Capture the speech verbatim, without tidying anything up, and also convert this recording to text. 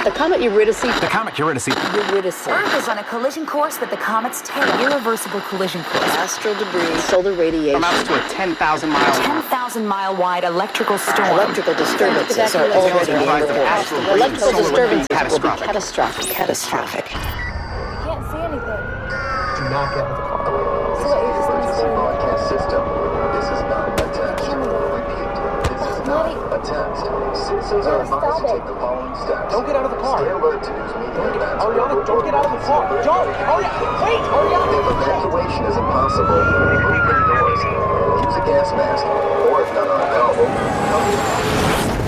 The comet Eurydice. The comet Eurydice. Eurydice. Earth is on a collision course with the comet's tail. Irreversible collision course. Astral debris, solar radiation. Amounts to a ten thousand mile. ten thousand mile wide electrical storm. Electrical disturbances are already being reported. Electrical disturbances will be catastrophic. Catastrophic. You can't see anything. Do not get out of the car. So what, you're just gonna Emergency broadcast system. This is not a test. Repeat. This is not a test. Citizens are advised to take the following steps. Don't get out of the car. Stay alert to news media events. Ariana, don't get out of the car. Don't. Ariana, wait, Ariana. If evacuation is impossible, open doors. Use a gas mask, or if none are available, cover your mouth.